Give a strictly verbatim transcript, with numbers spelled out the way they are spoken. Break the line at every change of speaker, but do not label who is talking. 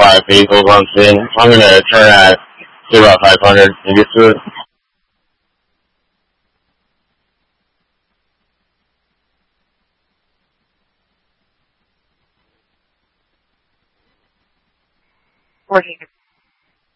five feet over on scene. I'm going to turn at say about five hundred and get to it.
Working